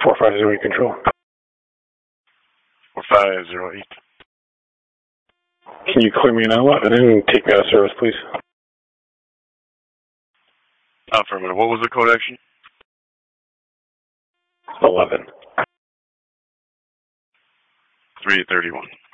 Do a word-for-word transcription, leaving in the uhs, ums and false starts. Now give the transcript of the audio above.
four five zero eight control. four five zero eight. Can you clear me now and then take me out of service, please? Affirmative. What was the code action? eleven. three thirty-one.